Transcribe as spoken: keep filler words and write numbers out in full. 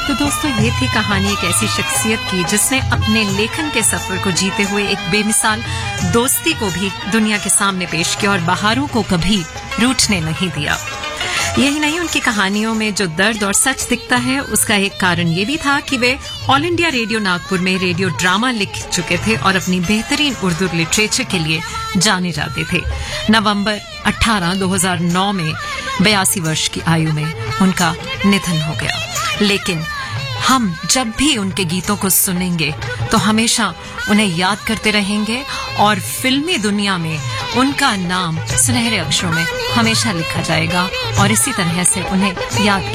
तो दोस्तों ये थी कहानी एक ऐसी शख्सियत की जिसने अपने लेखन के सफर को जीते हुए एक बेमिसाल दोस्ती को भी दुनिया के सामने पेश किया और बहारों को कभी रूठने नहीं दिया। यही नहीं, उनकी कहानियों में जो दर्द और सच दिखता है उसका एक कारण ये भी था कि वे ऑल इंडिया रेडियो नागपुर में रेडियो ड्रामा लिख चुके थे और अपनी बेहतरीन उर्दू लिटरेचर के लिए जाने जाते थे। नवंबर अठारह दो हज़ार नौ में बयासी वर्ष की आयु में उनका निधन हो गया। लेकिन हम जब भी उनके गीतों को सुनेंगे तो हमेशा उन्हें याद करते रहेंगे और फिल्मी दुनिया में उनका नाम सुनहरे अक्षरों में हमेशा लिखा जाएगा और इसी तरह से उन्हें याद